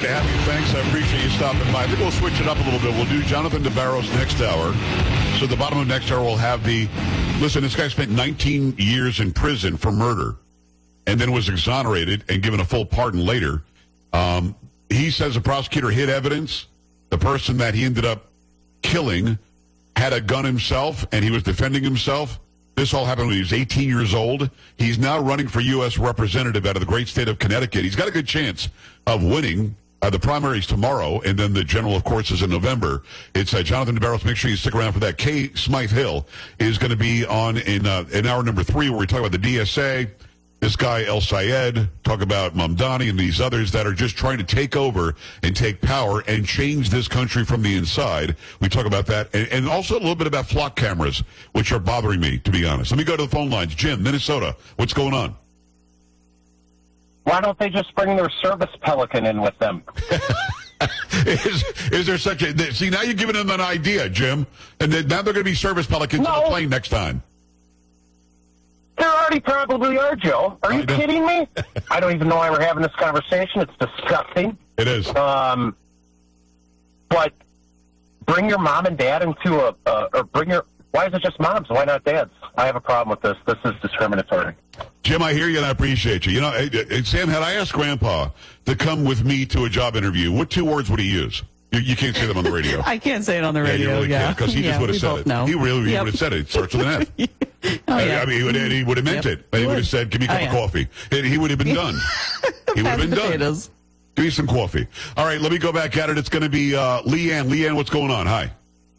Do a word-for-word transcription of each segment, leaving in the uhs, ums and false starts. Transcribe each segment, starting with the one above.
right, happy thanks. I appreciate you stopping by. I think we'll switch it up a little bit. We'll do Jonathan DeBarros next hour. So at the bottom of next hour, we'll have the, listen, this guy spent nineteen years in prison for murder and then was exonerated and given a full pardon later. Um, he says the prosecutor hid evidence. The person that he ended up killing had a gun himself, and he was defending himself. This all happened when he was eighteen years old. He's now running for U S representative out of the great state of Connecticut. He's got a good chance of winning. Uh, the primaries tomorrow, and then the general, of course, is in November. It's uh, Jonathan DeBarros. Make sure you stick around for that. Kay Smythe Hill is going to be on in, uh, in hour number three, where we talk about the D S A, this guy El Sayed, talk about Mamdani and these others that are just trying to take over and take power and change this country from the inside. We talk about that, and, and also a little bit about flock cameras, which are bothering me, to be honest. Let me go to the phone lines. Jim, Minnesota, what's going on? Why don't they just bring their service Pelican in with them? is, is there such a... See, now you're giving them an idea, Jim. And then, now they're going to be service Pelicans no. on the plane next time. There already probably are, Joe. Are you kidding me? I don't even know why we're having this conversation. It's disgusting. It is. Um, but bring your mom and dad into a... Uh, or bring your... Why is it just moms? Why not dads? I have a problem with this. This is discriminatory. Jim, I hear you and I appreciate you. You know, hey, hey, Sam, had I asked Grandpa to come with me to a job interview, what two words would he use? You, you can't say them on the radio. I can't say it on the radio. Yeah, you really yeah. can't, because he yeah, just would have said it. Know. He really yep. would have said it. It starts with an F. oh, yeah. I mean, he would, he would have meant yep. it. And he would have said, give me a cup oh, of yeah. coffee. And he would have been done. He would have been done. Potatoes. Give me some coffee. All right, let me go back at it. It's going to be uh, Leanne. Leanne, what's going on? Hi.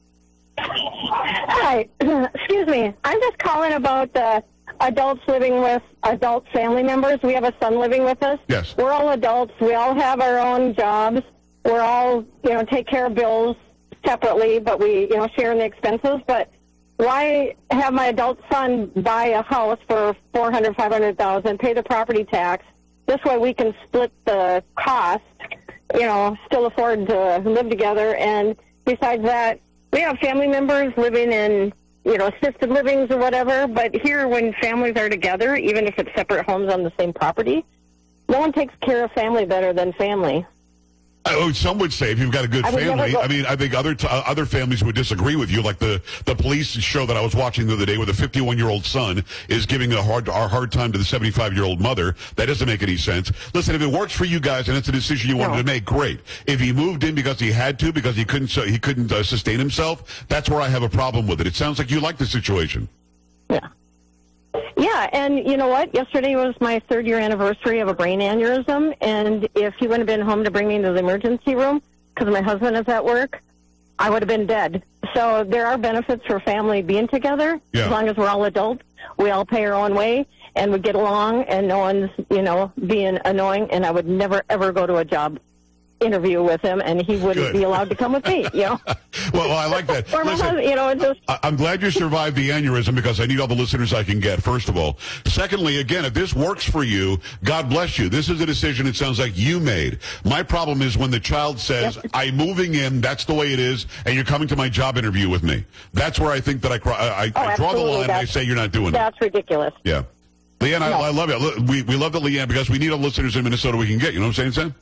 Hi. Excuse me. I'm just calling about the adults living with adult family members. We have a son living with us. Yes. We're all adults. We all have our own jobs. We're all, you know, take care of bills separately, but we, you know, share in the expenses. But why have my adult son buy a house for four hundred thousand dollars, five hundred thousand dollars, pay the property tax? This way we can split the cost, you know, still afford to live together. And besides that, we have family members living in, you know, assisted livings or whatever, but here when families are together, even if it's separate homes on the same property, no one takes care of family better than family. Oh, some would say if you've got a good I family. I mean, I think other t- uh, other families would disagree with you. Like the, the police show that I was watching the other day, where the fifty-one-year-old son is giving a hard a hard time to the seventy-five-year-old mother. That doesn't make any sense. Listen, if it works for you guys and it's a decision you wanted No. to make, great. If he moved in because he had to, because he couldn't so he couldn't uh, sustain himself, that's where I have a problem with it. It sounds like you like the situation. Yeah. Yeah, and you know what? Yesterday was my third year anniversary of a brain aneurysm, and if he wouldn't have been home to bring me to the emergency room because my husband is at work, I would have been dead. So there are benefits for family being together, Yeah. as long as we're all adults. We all pay our own way, and we get along, and no one's, you know, being annoying, and I would never, ever go to a job interview with him, and he wouldn't Good. be allowed to come with me, you know. well, well, I like that. Or my Listen, husband, you know, it just... I- I'm glad you survived the aneurysm, because I need all the listeners I can get, first of all. Secondly, again, if this works for you, God bless you. This is a decision it sounds like you made. My problem is when the child says, Yep. I'm moving in, that's the way it is, and you're coming to my job interview with me. That's where I think that I, cry, I, I, Oh, I draw the absolutely. line and I That's- say you're not doing it. That's ridiculous. Yeah. Leanne, I, No. I love it. Look, We, we love that, Leanne, because we need all the listeners in Minnesota we can get. You know what I'm saying, Sam?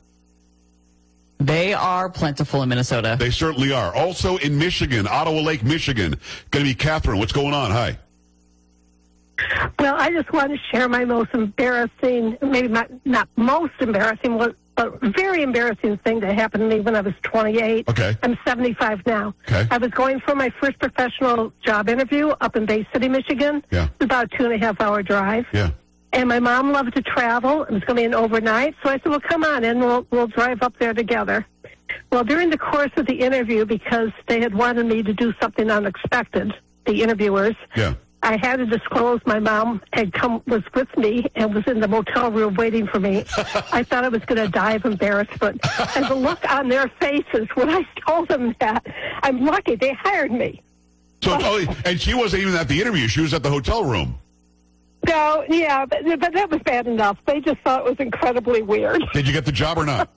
They are plentiful in Minnesota. They certainly are. Also in Michigan, Ottawa Lake, Michigan, going to be Catherine. What's going on? Hi. Well, I just want to share my most embarrassing, maybe not, not most embarrassing, but a very embarrassing thing that happened to me when I was twenty-eight. Okay. I'm seventy-five now. Okay. I was going for my first professional job interview up in Bay City, Michigan. Yeah. It's about a two and a half hour drive. Yeah. And my mom loved to travel. It was going to be an overnight. So I said, well, come on in. We'll, we'll drive up there together. Well, during the course of the interview, because they had wanted me to do something unexpected, the interviewers, Yeah. I had to disclose my mom had come, was with me and was in the motel room waiting for me. I thought I was going to die of embarrassment. And the look on their faces when I told them that, I'm lucky they hired me. So, oh, and she wasn't even at the interview. She was at the hotel room. No, yeah, but, but that was bad enough. They just thought it was incredibly weird. Did you get the job or not?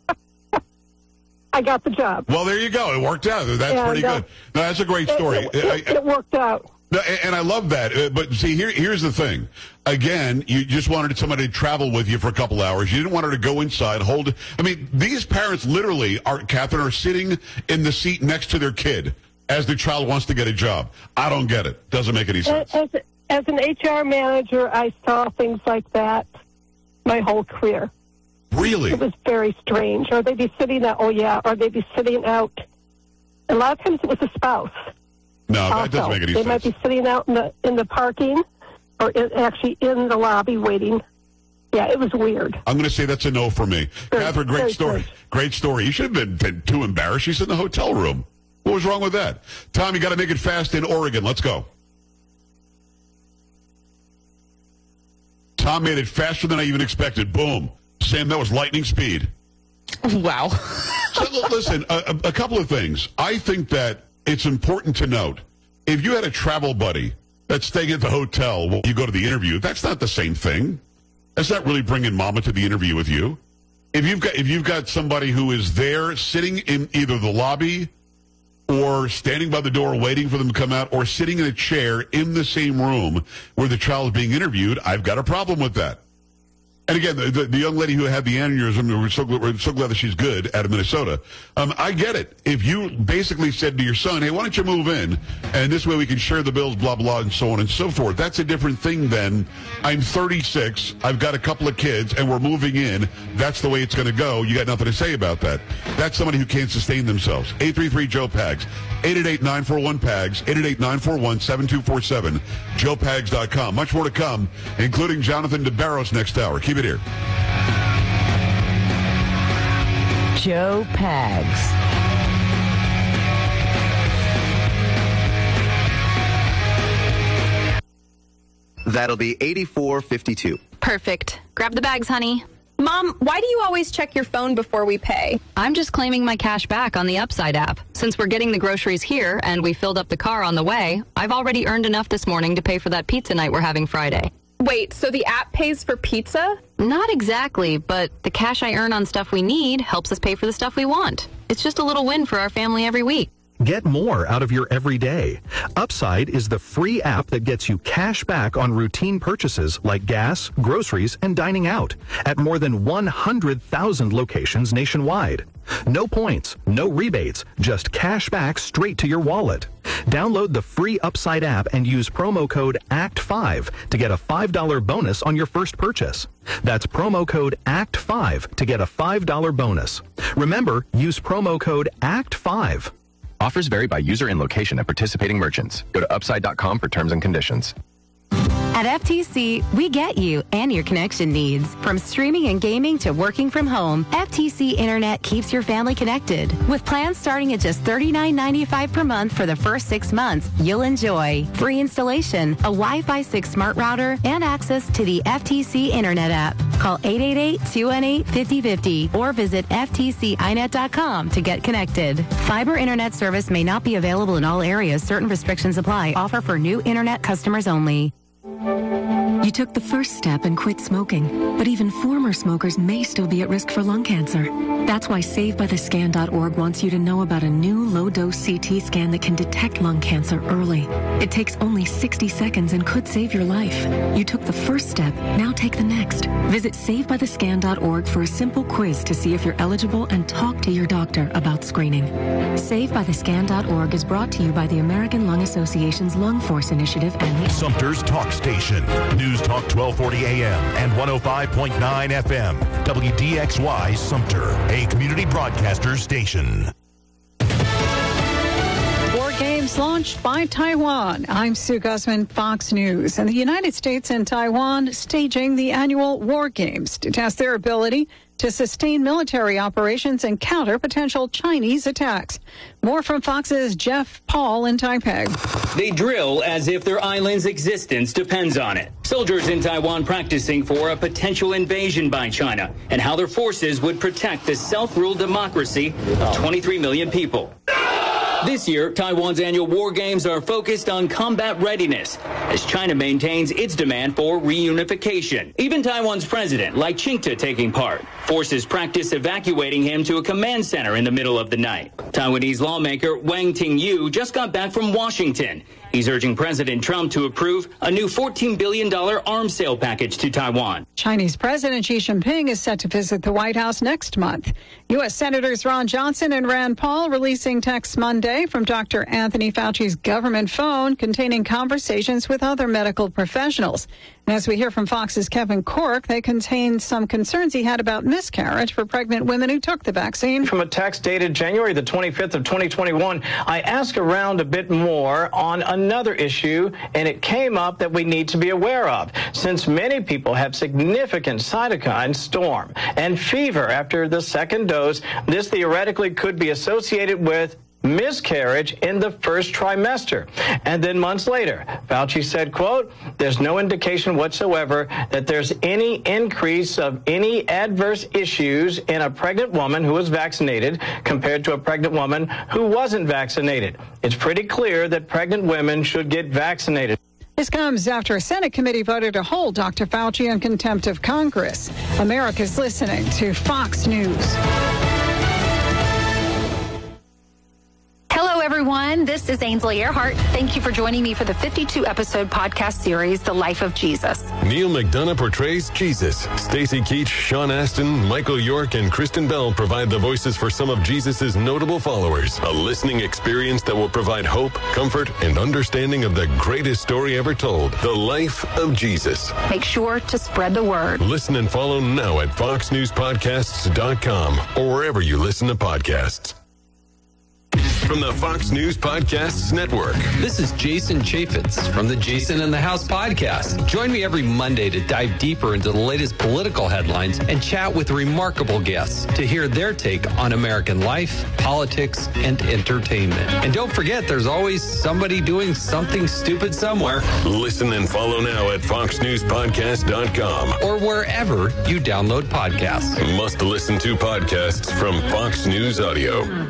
I got the job. Well, there you go. It worked out. That's Yeah, pretty no. good. No, that's a great story. It, it, I- I- it worked out. No, and, and I love that. Uh, but see, here, here's the thing. Again, you just wanted somebody to travel with you for a couple hours. You didn't want her to go inside, hold it. I mean, these parents literally are, Catherine, are sitting in the seat next to their kid as the child wants to get a job. I don't get it. Doesn't make any sense. As, as an H R manager, I saw things like that my whole career. Really? It was very strange. Or they'd be sitting out, oh yeah, or they'd be sitting out. A lot of times it was a spouse. No, that Also, doesn't make any they sense. might be sitting out in the in the parking, or in, actually in the lobby waiting. Yeah, it was weird. I'm going to say that's a no for me. Very, Catherine, great very story. strange. Great story. You should have been, been too embarrassed. She's in the hotel room. What was wrong with that? Tom, you got to make it fast in Oregon. Let's go. Tom made it faster than I even expected. Boom. Sam, that was lightning speed. Wow. So, l- listen, a, a couple of things. I think that it's important to note, if you had a travel buddy that's staying at the hotel while you go to the interview, that's not the same thing. That's not really bringing mama to the interview with you. If you've got if you've got somebody who is there sitting in either the lobby or standing by the door waiting for them to come out, or sitting in a chair in the same room where the child is being interviewed, I've got a problem with that. And again, the, the, the young lady who had the aneurysm, we're so, we're so glad that she's good out of Minnesota. Um, I get it. If you basically said to your son, hey, why don't you move in? And this way we can share the bills, blah, blah, and so on and so forth. That's a different thing than I'm thirty-six, I've got a couple of kids, and we're moving in. That's the way it's going to go. You got nothing to say about that. That's somebody who can't sustain themselves. eight three three, Joe Pags. eight eight eight, nine four one, P A G S. eight eight eight, nine four one, seven two four seven. joe pags dot com. Much more to come, including Jonathan DeBarros next hour. Keep it here. Joe Pags. That'll be eighty-four fifty-two. Perfect. Grab the bags, honey. Mom, why do you always check your phone before we pay? I'm just claiming my cash back on the Upside app. Since we're getting the groceries here and we filled up the car on the way, I've already earned enough this morning to pay for that pizza night we're having Friday. Wait, so the app pays for pizza? Not exactly, but the cash I earn on stuff we need helps us pay for the stuff we want. It's just a little win for our family every week. Get more out of your everyday. Upside is the free app that gets you cash back on routine purchases like gas, groceries, and dining out at more than one hundred thousand locations nationwide. No points, no rebates, just cash back straight to your wallet. Download the free Upside app and use promo code A C T five to get a five dollars bonus on your first purchase. That's promo code A C T five to get a five dollars bonus. Remember, use promo code A C T five. Offers vary by user and location at participating merchants. Go to upside dot com for terms and conditions. At F T C, we get you and your connection needs. From streaming and gaming to working from home, F T C Internet keeps your family connected. With plans starting at just thirty-nine ninety-five per month for the first six months, you'll enjoy free installation, a Wi-Fi six smart router, and access to the F T C Internet app. Call eight eight eight, two one eight, five oh five oh or visit F T C I net dot com to get connected. Fiber Internet service may not be available in all areas. Certain restrictions apply. Offer for new Internet customers only. You took the first step and quit smoking, but even former smokers may still be at risk for lung cancer. That's why save by the scan dot org wants you to know about a new low-dose C T scan that can detect lung cancer early. It takes only sixty seconds and could save your life. You took the first step, now take the next. Visit save by the scan dot org for a simple quiz to see if you're eligible and talk to your doctor about screening. save by the scan dot org is brought to you by the American Lung Association's Lung Force Initiative and the Sumter's Talk Station. News Talk twelve forty A M and one oh five point nine F M. W D X Y Sumter, a community broadcaster station. War games launched by Taiwan. I'm Sue Guzman, Fox News. And the United States and Taiwan staging the annual War Games to test their ability to sustain military operations and counter potential Chinese attacks. More from Fox's Jeff Paul in Taipei. They drill as if their island's existence depends on it. Soldiers in Taiwan practicing for a potential invasion by China and how their forces would protect the self-ruled democracy of twenty-three million people. This year, Taiwan's annual war games are focused on combat readiness as China maintains its demand for reunification. Even Taiwan's president, Lai Ching-te, taking part. Forces practice evacuating him to a command center in the middle of the night. Taiwanese lawmaker Wang Ting-yu just got back from Washington. He's urging President Trump to approve a new fourteen billion dollars arms sale package to Taiwan. Chinese President Xi Jinping is set to visit the White House next month. U S. Senators Ron Johnson and Rand Paul releasing texts Monday from Doctor Anthony Fauci's government phone containing conversations with other medical professionals. And as we hear from Fox's Kevin Corke, they contain some concerns he had about miscarriage for pregnant women who took the vaccine. From a text dated January the twenty-fifth of twenty twenty-one, I asked around a bit more on another issue, and it came up that we need to be aware of, since many people have significant cytokine storm and fever after the second dose. This theoretically could be associated with miscarriage in the first trimester. And then months later, Fauci said, quote, there's no indication whatsoever that there's any increase of any adverse issues in a pregnant woman who was vaccinated compared to a pregnant woman who wasn't vaccinated. It's pretty clear that pregnant women should get vaccinated. This comes after a Senate committee voted to hold Doctor Fauci in contempt of Congress. America's listening to Fox News. Hello, everyone. This is Ainsley Earhart. Thank you for joining me for the fifty-two episode podcast series, The Life of Jesus. Neil McDonough portrays Jesus. Stacey Keach, Sean Astin, Michael York, and Kristen Bell provide the voices for some of Jesus's notable followers. A listening experience that will provide hope, comfort, and understanding of the greatest story ever told, The Life of Jesus. Make sure to spread the word. Listen and follow now at fox news podcasts dot com or wherever you listen to podcasts. From the Fox News Podcasts Network. This is Jason Chaffetz from the Jason in the House podcast. Join me every Monday to dive deeper into the latest political headlines and chat with remarkable guests to hear their take on American life, politics, and entertainment. And don't forget, there's always somebody doing something stupid somewhere. Listen and follow now at fox news podcast dot com or wherever you download podcasts. Must listen to podcasts from Fox News Audio.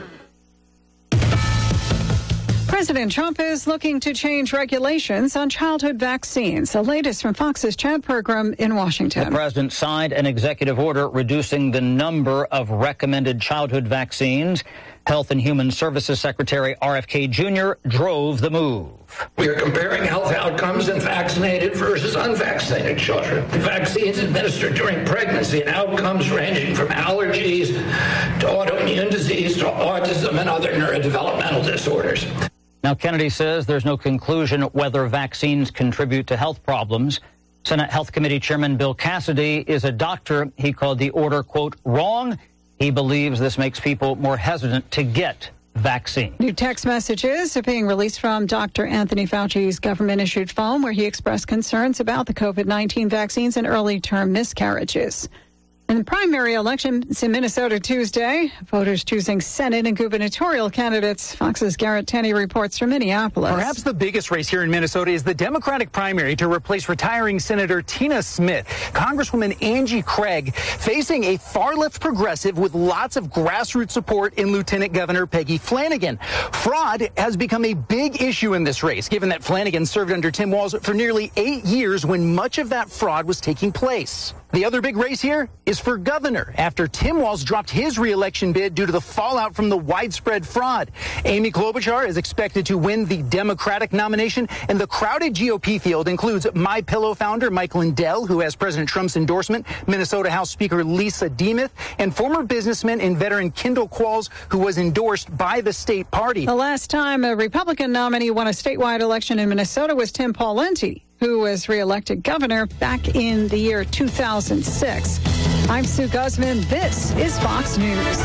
President Trump is looking to change regulations on childhood vaccines. The latest from Fox's Chat program in Washington. The president signed an executive order reducing the number of recommended childhood vaccines. Health and Human Services Secretary R F K Junior drove the move. We are comparing health outcomes in vaccinated versus unvaccinated children. Vaccines administered during pregnancy and outcomes ranging from allergies to autoimmune disease to autism and other neurodevelopmental disorders. Now, Kennedy says there's no conclusion whether vaccines contribute to health problems. Senate Health Committee Chairman Bill Cassidy is a doctor. He called the order, quote, wrong. He believes this makes people more hesitant to get vaccine. New text messages are being released from Doctor Anthony Fauci's government-issued phone, where he expressed concerns about the COVID nineteen vaccines and early-term miscarriages. In the primary elections in Minnesota Tuesday, voters choosing Senate and gubernatorial candidates. Fox's Garrett Tenney reports from Minneapolis. Perhaps the biggest race here in Minnesota is the Democratic primary to replace retiring Senator Tina Smith. Congresswoman Angie Craig facing a far-left progressive with lots of grassroots support in Lieutenant Governor Peggy Flanagan. Fraud has become a big issue in this race, given that Flanagan served under Tim Walz for nearly eight years when much of that fraud was taking place. The other big race here is for governor after Tim Walz dropped his reelection bid due to the fallout from the widespread fraud. Amy Klobuchar is expected to win the Democratic nomination, and the crowded G O P field includes MyPillow founder Mike Lindell, who has President Trump's endorsement, Minnesota House Speaker Lisa Demuth, and former businessman and veteran Kendall Qualls, who was endorsed by the state party. The last time a Republican nominee won a statewide election in Minnesota was Tim Pawlenty, who was reelected governor back in the year two thousand six. I'm Sue Guzman. This is Fox News.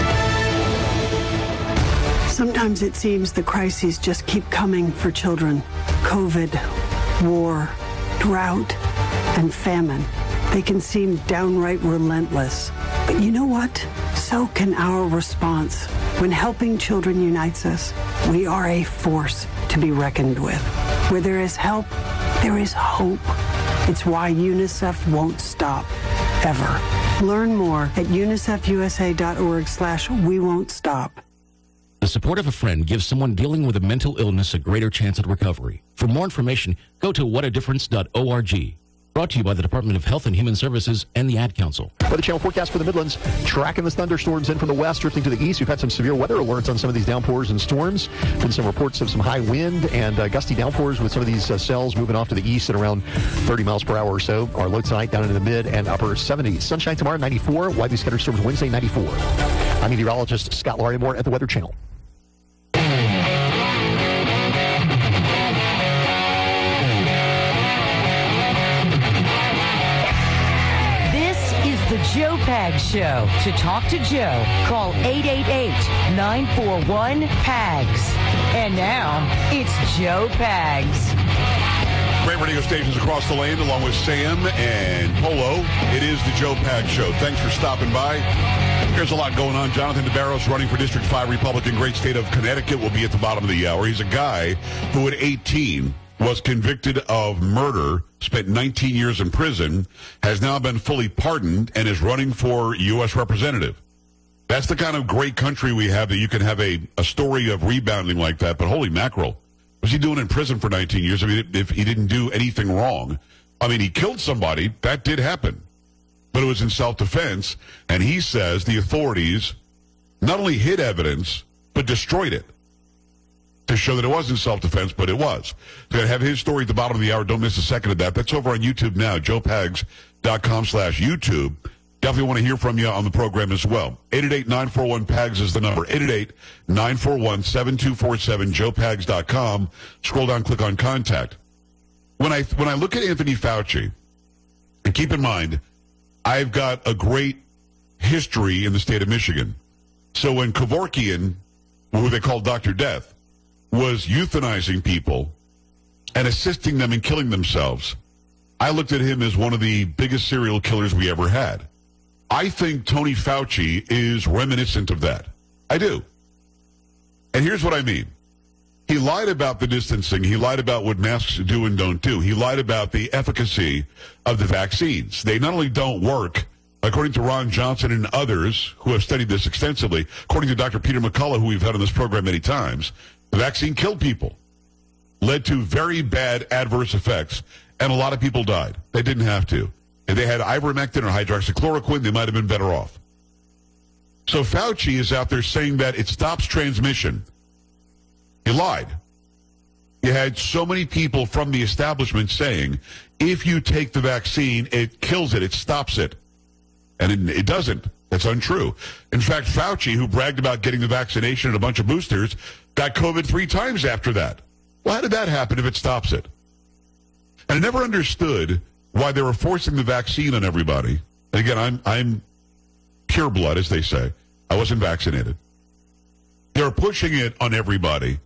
Sometimes it seems the crises just keep coming for children. COVID, war, drought, and famine. They can seem downright relentless. But you know what? So can our response. When helping children unites us, we are a force to be reckoned with. Where there is help, there is hope. It's why UNICEF won't stop, ever. Learn more at unicefusa.org slash we won't stop. The support of a friend gives someone dealing with a mental illness a greater chance at recovery. For more information, go to what a difference dot org. Brought to you by the Department of Health and Human Services and the Ad Council. Weather Channel forecast for the Midlands. Tracking the thunderstorms in from the west, drifting to the east. We've had some severe weather alerts on some of these downpours and storms. Been some reports of some high wind and uh, gusty downpours with some of these uh, cells moving off to the east at around thirty miles per hour or so. Our low tonight down into the mid and upper seventies. Sunshine tomorrow, ninety-four. Widely scattered storms Wednesday, ninety-four. I'm meteorologist Scott Larimore at the Weather Channel. The Joe Pags Show. To talk to Joe, call eight eight eight, nine four one, P A G S. And now, it's Joe Pags. Great radio stations across the land, along with Sam and Polo. It is the Joe Pags Show. Thanks for stopping by. There's a lot going on. Jonathan DeBarros, running for District five Republican, great state of Connecticut, will be at the bottom of the hour. He's a guy who at eighteen was convicted of murder, spent nineteen years in prison, has now been fully pardoned, and is running for U S representative. That's the kind of great country we have, that you can have a, a story of rebounding like that. But holy mackerel, what's he doing in prison for nineteen years? I mean, if he didn't do anything wrong. I mean, he killed somebody. That did happen. But it was in self-defense, and he says the authorities not only hid evidence, but destroyed it to show that it wasn't self-defense, but it was. So I have his story at the bottom of the hour. Don't miss a second of that. That's over on YouTube now, joe pags dot com slash YouTube. Definitely want to hear from you on the program as well. eight eight eight, nine four one, P A G S is the number. eight eight eight, nine four one, seven two four seven, joe pags dot com. Scroll down, click on contact. When I, when I look at Anthony Fauci, and keep in mind, I've got a great history in the state of Michigan. So when Kevorkian, who they call Doctor Death, was euthanizing people and assisting them in killing themselves, I looked at him as one of the biggest serial killers we ever had. I think Tony Fauci is reminiscent of that. I do. And here's what I mean. He lied about the distancing. He lied about what masks do and don't do. He lied about the efficacy of the vaccines. They not only don't work, according to Ron Johnson and others who have studied this extensively, according to Doctor Peter McCullough, who we've had on this program many times, the vaccine killed people, led to very bad adverse effects, and a lot of people died. They didn't have to. If they had ivermectin or hydroxychloroquine, they might have been better off. So Fauci is out there saying that it stops transmission. He lied. You had so many people from the establishment saying, if you take the vaccine, it kills it, it stops it. And it, it doesn't. That's untrue. In fact, Fauci, who bragged about getting the vaccination and a bunch of boosters, got COVID three times after that. Well, how did that happen if it stops it? And I never understood why they were forcing the vaccine on everybody. And again, I'm I'm pure blood, as they say. I wasn't vaccinated. They were pushing it on everybody.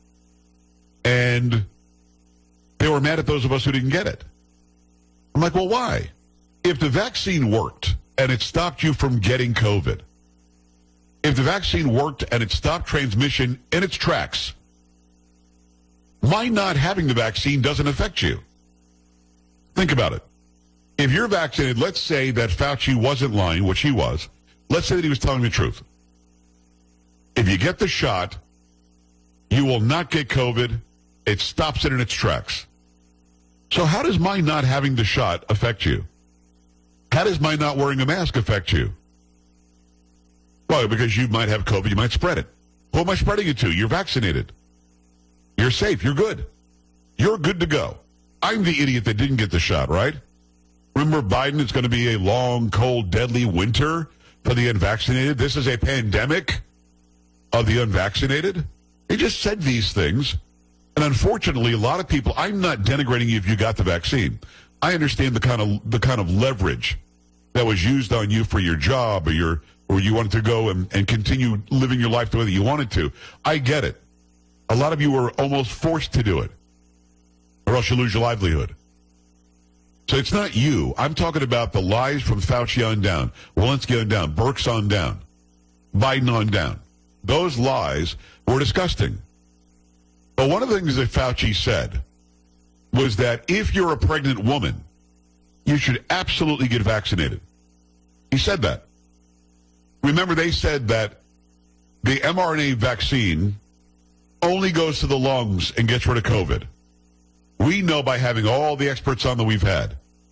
And they were mad at those of us who didn't get it. I'm like, well, why? If the vaccine worked and it stopped you from getting COVID, if the vaccine worked and it stopped transmission in its tracks, why not having the vaccine doesn't affect you? Think about it. If you're vaccinated, let's say that Fauci wasn't lying, which he was. Let's say that he was telling the truth. If you get the shot, you will not get COVID. It stops it in its tracks. So how does my not having the shot affect you? How does my not wearing a mask affect you? Well, because you might have COVID, you might spread it. Who am I spreading it to? You're vaccinated. You're safe. You're good. You're good to go. I'm the idiot that didn't get the shot, right? Remember, Biden, it's going to be a long, cold, deadly winter for the unvaccinated. This is a pandemic of the unvaccinated. He just said these things. And unfortunately, a lot of people, I'm not denigrating you if you got the vaccine. I understand the kind of the kind of leverage that was used on you for your job, or your or you wanted to go and, and continue living your life the way that you wanted to. I get it. A lot of you were almost forced to do it, or else you lose your livelihood. So it's not you. I'm talking about the lies from Fauci on down, Walensky on down, Birx on down, Biden on down. Those lies were disgusting. But one of the things that Fauci said was that if you're a pregnant woman, you should absolutely get vaccinated. He said that. Remember, they said that the mRNA vaccine only goes to the lungs and gets rid of COVID. We know by having all the experts on that we've had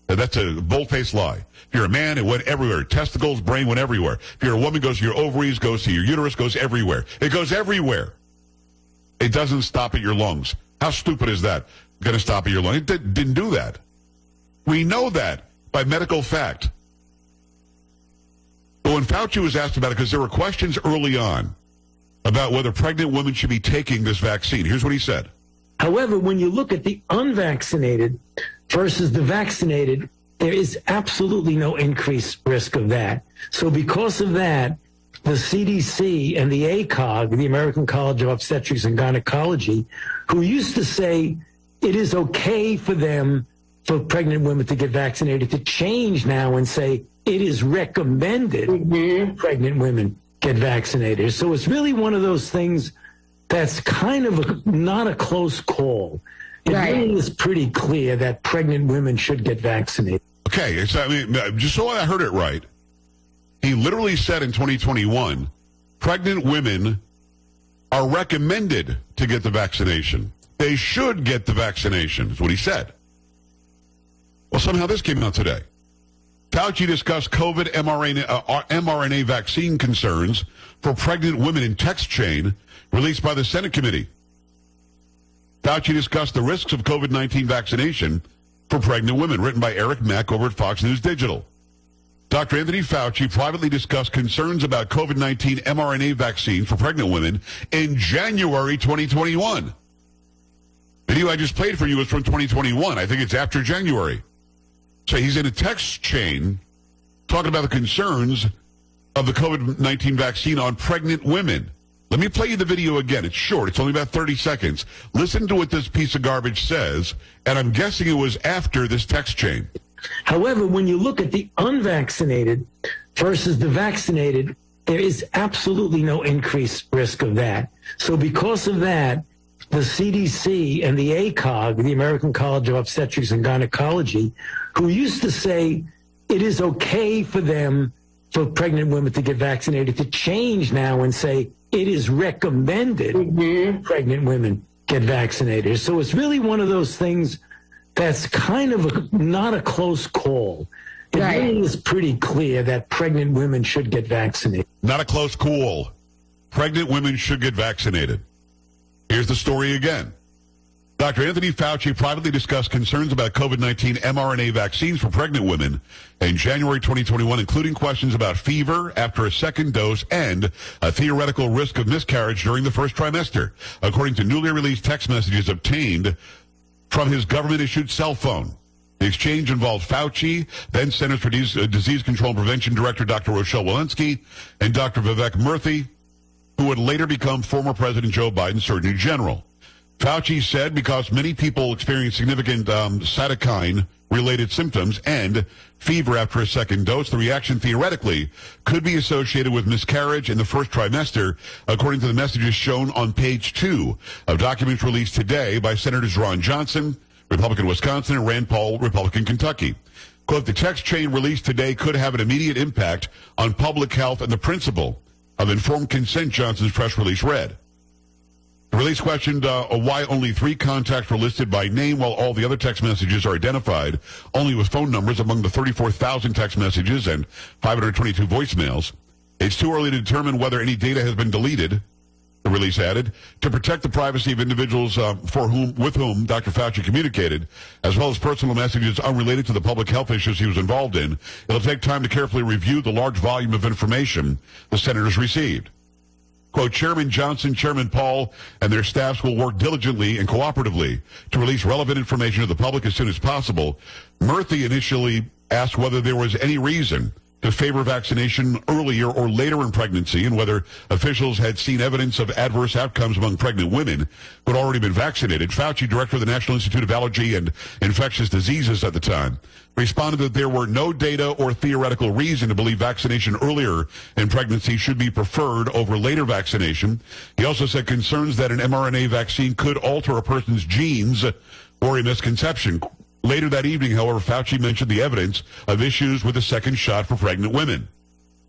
That's a bold-faced lie. If you're a man, it went everywhere. Testicles, brain went everywhere. If you're a woman, it goes to your ovaries, goes to your uterus, goes everywhere. It goes everywhere. It doesn't stop at your lungs. How stupid is that? Going to stop at your lungs? It did, didn't do that. We know that by medical fact. But when Fauci was asked about it, because there were questions early on about whether pregnant women should be taking this vaccine, here's what he said. However, when you look at the unvaccinated versus the vaccinated, there is absolutely no increased risk of that. So because of that, the C D C and the A C O G, the American College of Obstetrics and Gynecology, who used to say it is okay for them, for pregnant women to get vaccinated, to change now and say it is recommended mm-hmm. pregnant women get vaccinated. So it's really one of those things that's kind of a, not a close call. It right. really is pretty clear that pregnant women should get vaccinated. Okay, so, I mean, just so I heard it right, he literally said in twenty twenty-one, pregnant women are recommended to get the vaccination. They should get the vaccination, is what he said. Well, somehow this came out today. Fauci discussed COVID mRNA, uh, mRNA vaccine concerns for pregnant women in text chain released by the Senate committee. Fauci discussed the risks of COVID nineteen vaccination for pregnant women, written by Eric Mack over at Fox News Digital. Doctor Anthony Fauci privately discussed concerns about COVID nineteen mRNA vaccine for pregnant women in January twenty twenty-one. The video I just played for you is from twenty twenty-one. I think it's after January. So he's in a text chain talking about the concerns of the COVID nineteen vaccine on pregnant women. Let me play you the video again. It's short. It's only about thirty seconds. Listen to what this piece of garbage says, and I'm guessing it was after this text chain. However, when you look at the unvaccinated versus the vaccinated, there is absolutely no increased risk of that. So because of that, the C D C and the A C O G, the American College of Obstetrics and Gynecology, who used to say it is okay for them, for pregnant women to get vaccinated, to change now and say it is recommended mm-hmm. pregnant women get vaccinated. So it's really one of those things that's kind of a, not a close call. It right. really is pretty clear that pregnant women should get vaccinated. Not a close call. Pregnant women should get vaccinated. Here's the story again. Doctor Anthony Fauci privately discussed concerns about COVID nineteen mRNA vaccines for pregnant women in January twenty twenty-one, including questions about fever after a second dose and a theoretical risk of miscarriage during the first trimester, according to newly released text messages obtained from his government-issued cell phone. The exchange involved Fauci, then Centers for Disease Control and Prevention Director Doctor Rochelle Walensky, and Doctor Vivek Murthy, who would later become former President Joe Biden's Surgeon General. Fauci said because many people experience significant um, cytokine-related symptoms and fever after a second dose, the reaction theoretically could be associated with miscarriage in the first trimester, according to the messages shown on page two of documents released today by Senators Ron Johnson, Republican Wisconsin, and Rand Paul, Republican Kentucky. Quote, the text chain released today could have an immediate impact on public health and the principle of informed consent, Johnson's press release read. The release questioned uh, why only three contacts were listed by name while all the other text messages are identified only with phone numbers among the thirty-four thousand text messages and five hundred twenty-two voicemails. It's too early to determine whether any data has been deleted, the release added, to protect the privacy of individuals uh, for whom, with whom Doctor Fauci communicated, as well as personal messages unrelated to the public health issues he was involved in. It'll take time to carefully review the large volume of information the senators received. Quote, Chairman Johnson, Chairman Paul, and their staffs will work diligently and cooperatively to release relevant information to the public as soon as possible. Murthy initially asked whether there was any reason to favor vaccination earlier or later in pregnancy and whether officials had seen evidence of adverse outcomes among pregnant women who had already been vaccinated. Fauci, director of the National Institute of Allergy and Infectious Diseases at the time, responded that there were no data or theoretical reason to believe vaccination earlier in pregnancy should be preferred over later vaccination. He also said concerns that an mRNA vaccine could alter a person's genes or a misconception. Later that evening, however, Fauci mentioned the evidence of issues with the second shot for pregnant women.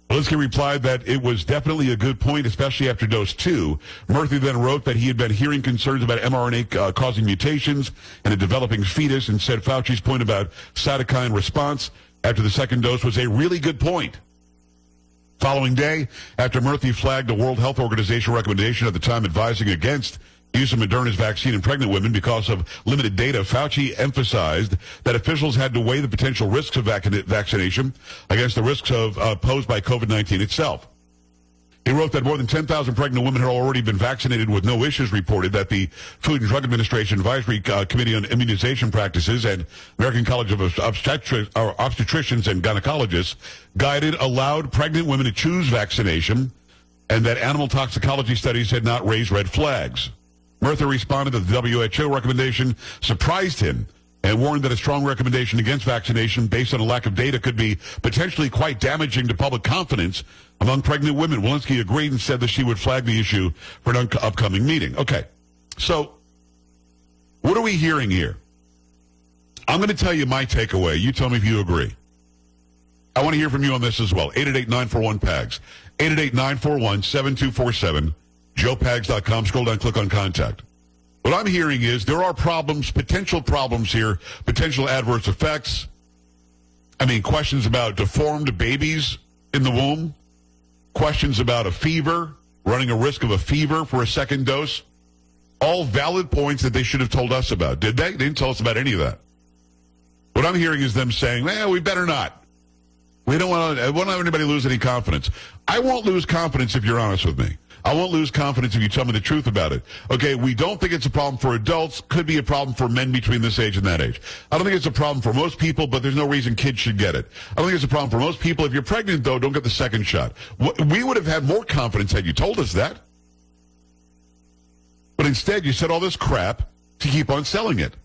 Walensky replied that it was definitely a good point, especially after dose two. Murthy then wrote that he had been hearing concerns about mRNA uh, causing mutations in a developing fetus and said Fauci's point about cytokine response after the second dose was a really good point. Following day, after Murthy flagged the World Health Organization recommendation at the time advising against use of Moderna's vaccine in pregnant women because of limited data, Fauci emphasized that officials had to weigh the potential risks of vac- vaccination against the risks of uh, posed by COVID nineteen itself. He wrote that more than ten thousand pregnant women had already been vaccinated with no issues reported, that the Food and Drug Administration Advisory uh, Committee on Immunization Practices and American College of Obstetri- or Obstetricians and Gynecologists guided allowed pregnant women to choose vaccination, and that animal toxicology studies had not raised red flags. Murthy responded that the W H O recommendation surprised him and warned that a strong recommendation against vaccination based on a lack of data could be potentially quite damaging to public confidence among pregnant women. Walensky agreed and said that she would flag the issue for an un- upcoming meeting. Okay, so what are we hearing here? I'm going to tell you my takeaway. You tell me if you agree. I want to hear from you on this as well. eight eight eight, nine four one, P A G S. eight eight eight, nine four one, seven two four seven. joe pags dot com. Scroll down, click on contact. What I'm hearing is there are problems, potential problems here, potential adverse effects. I mean, questions about deformed babies in the womb, questions about a fever, running a risk of a fever for a second dose. All valid points that they should have told us about. Did they? They didn't tell us about any of that. What I'm hearing is them saying, well, we better not. We don't want to, I won't have anybody lose any confidence. I won't lose confidence if you're honest with me. I won't lose confidence if you tell me the truth about it. Okay, we don't think it's a problem for adults. Could be a problem for men between this age and that age. I don't think it's a problem for most people, but there's no reason kids should get it. I don't think it's a problem for most people. If you're pregnant, though, don't get the second shot. We would have had more confidence had you told us that. But instead, you said all this crap to keep on selling it.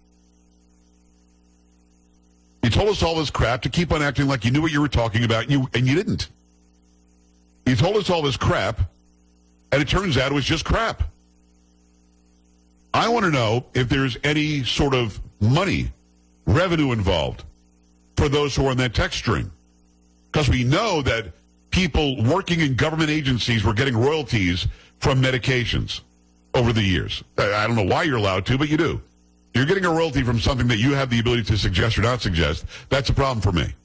You told us all this crap to keep on acting like you knew what you were talking about, you and you didn't. You told us all this crap, and it turns out it was just crap. I want to know if there's any sort of money, revenue involved for those who are on that text string. Because we know that people working in government agencies were getting royalties from medications over the years. I don't know why you're allowed to, but you do. You're getting a royalty from something that you have the ability to suggest or not suggest. That's a problem for me.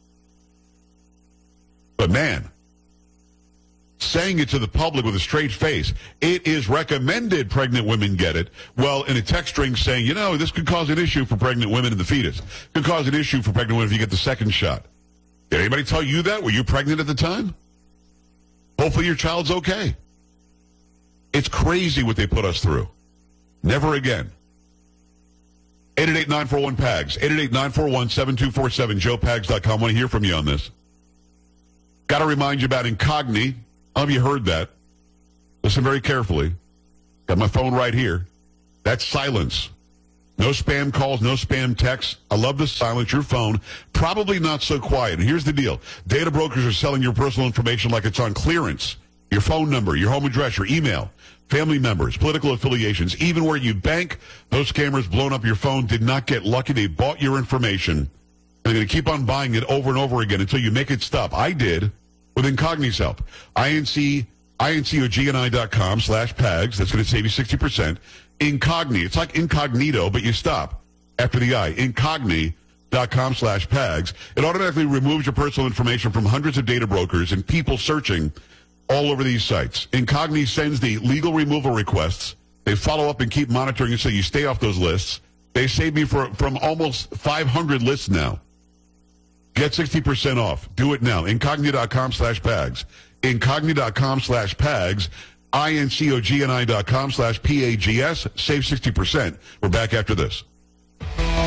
But man, saying it to the public with a straight face, it is recommended pregnant women get it. Well, in a text string saying, you know, this could cause an issue for pregnant women and the fetus. Could cause an issue for pregnant women if you get the second shot. Did anybody tell you that? Were you pregnant at the time? Hopefully your child's okay. It's crazy what they put us through. Never again. eight eight eight, nine four one, P A G S. eight eight eight, nine four one, seven two four seven. joe pags dot com. I want to hear from you on this. Got to remind you about Incogni. Have you heard that? Listen very carefully. Got my phone right here. That's silence. No spam calls, no spam texts. I love the silence. Your phone, probably not so quiet. And here's the deal. Data brokers are selling your personal information like it's on clearance. Your phone number, your home address, your email, family members, political affiliations, even where you bank. Those scammers blowing up your phone did not get lucky. They bought your information. They're going to keep on buying it over and over again until you make it stop. I did with Incogni's help. I N C, I N C O G N I dot com slash PAGS. That's going to save you sixty percent. Incogni. It's like incognito, but you stop after the I. Incogni dot com slash PAGS. It automatically removes your personal information from hundreds of data brokers and people searching all over these sites. Incogni sends the legal removal requests. They follow up and keep monitoring it so you stay off those lists. They saved me for, from almost five hundred lists now. Get sixty percent off. Do it now. Incogni dot com slash PAGS. Incogni dot com slash PAGS. I N C O G N I dot com slash P A G S. Save sixty percent. We're back after this.